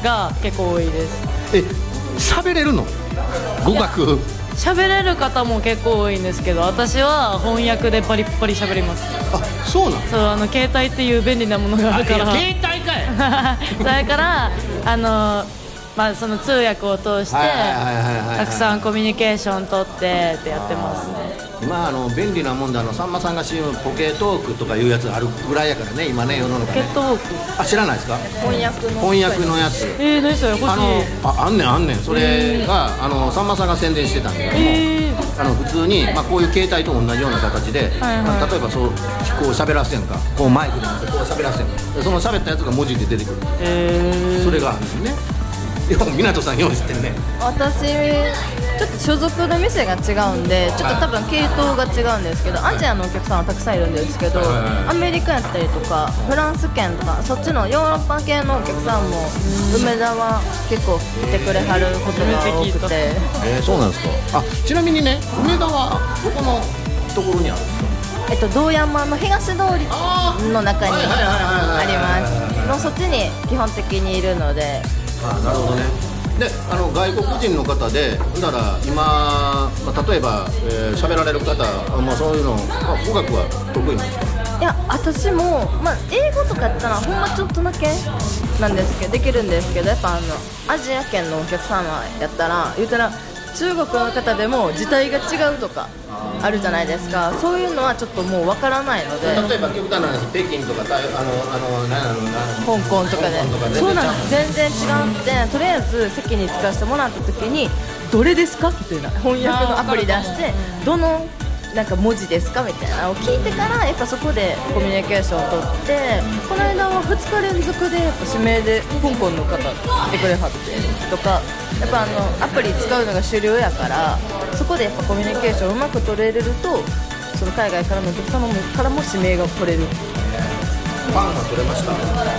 が結構多いです。 喋れるの？語学喋れる方も結構多いんですけど、私は翻訳でバリッバリ喋ります。 あ、そうなの？ そう、携帯っていう便利なものがあるから。 携帯かいそれからその通訳を通してたくさんコミュニケーション取ってってやってますね。 今便利なもんでさんまさんが CM ポケトークとかいうやつあるぐらいやからね、今ね、世の中ね。 ポケトーク、 あ、知らないですか？ 翻訳のやつ。 何それ、欲しい。 あんねん。それがさんまさんが宣伝してたんだけども、普通にこういう携帯と同じような形で、例えばそうこう喋らせんか、こうマイクで持ってこう喋らせんか、その喋ったやつが文字で出てくる。それがあるんですね。港さん用意してるね。 私ちょっと所属の店が違うんで、ちょっと多分系統が違うんですけど、アジアのお客さんはたくさんいるんですけど、アメリカやったりとかフランス圏とかそっちのヨーロッパ系のお客さんも梅田は結構来てくれはることが多くて。 そうなんですか。ちなみにね、梅田はどこのところにあるんですか？ 道山の東通りの中にあります。そっちに基本的にいるので。 なるほどね。で、外国人の方で、だから今、例えば喋られる方、そういうの、語学は得意なんですか？ いや、私も、英語とかやったらほんまちょっとだけなんですけど、できるんですけど、やっぱアジア圏のお客様やったら言ったら中国の方でも字体が違うとかあるじゃないですか。そういうのはちょっともうわからないので、 例えば極端な話、北京とか香港とかで、そうなんです、全然違って、とりあえず席に着かせてもらった時にどれですかみたいな翻訳のアプリ出して、どの文字ですかみたいなのを聞いてから、やっぱそこでコミュニケーションを取って、この間は2日連続でやっぱ指名で香港の方来てくれはってとか、やっぱアプリ使うのが主流やから、そこでやっぱコミュニケーションをうまく取れると、その海外からのお客様からも指名が取れる。 パンは取れました？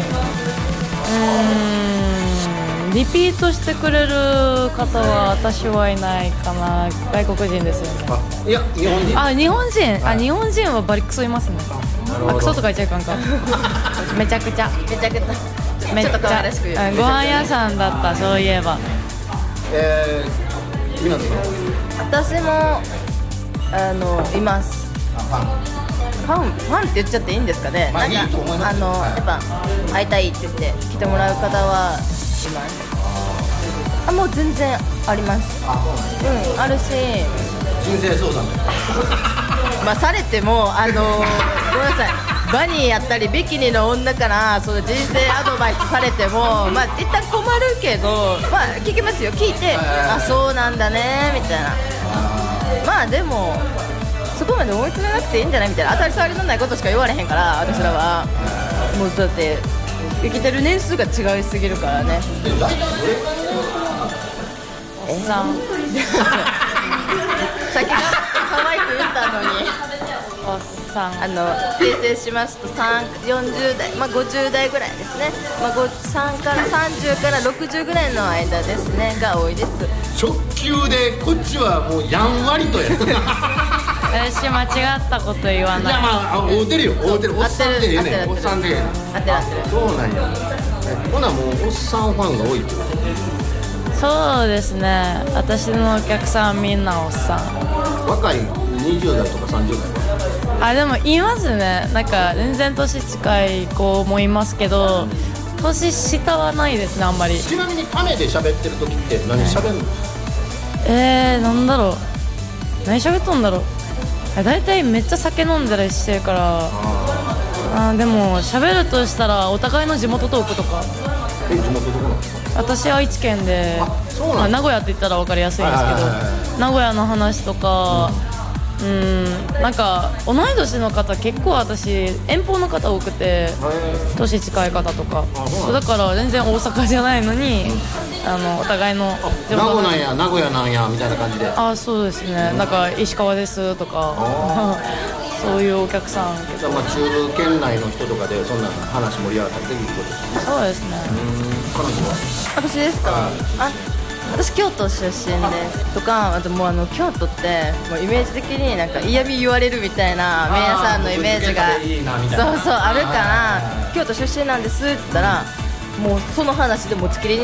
リピートしてくれる方は私はいないかな。外国人ですよね。 いや、日本人。 日本人、日本人はバリクソいますね。クソとか言っちゃいかんか。めちゃくちゃちょっと可愛らしく言う。ご飯屋さんだった、そういえば。 港さん？ 私もいます。ファンって言っちゃっていいんですかね。 いいと思います。 やっぱ会いたいって言って来てもらう方はいます。もう全然あります。あるし、 人生相談されてもごめんなさい、バニーやったりビキニの女からその人生アドバイスされても一旦困るけど、聞きますよ。聞いて、そうなんだねみたいな。でもそこまで思い詰めなくていいんじゃないみたいな、当たり障りのないことしか言われへんから、私らはもうだって生きてる年数が違いすぎるからね。 おっさんさっき可愛く言ったのにおっさん、 訂正しますと40代、50代ぐらいですね。3から30から60ぐらいの間ですねが多いです。 直球でこっちはもうやんわりとやる。 私間違ったこと言わない。 合うてるよ、合うてる。おっさんでええねん、おっさんでええねん。 合ってる。 そうなんや。ほなもうおっさんファンが多いってこと？ そうですね、私のお客さんみんなおっさん。 若い20代とか30代は？ でもいますね。全然年近い子もいますけど、年下はないですね、あんまり。 ちなみにカメで喋ってる時って何喋るの？ なんだろう、何喋っとんだろう。大体めっちゃ酒飲んだりしてるから。でも喋るとしたらお互いの地元トークとか。 地元どこなんですか？ 私愛知県で、名古屋って言ったら分かりやすいんですけど、名古屋の話とか、同い年の方結構私遠方の方多くて、年近い方とか、だから全然大阪じゃないのに、お互いの名古屋なんやみたいな感じで。 そうですね、石川ですとかそういうお客さんけど、 中部県内の人とかでそんな話盛り上がったりできることですね。 そうですね。 彼女は？ 私ですか？私京都出身ですとか、あともう京都ってもうイメージ的に嫌味言われるみたいな麺屋さんのイメージがそうあるから、京都出身なんですって言ったらもうその話で持ちきりに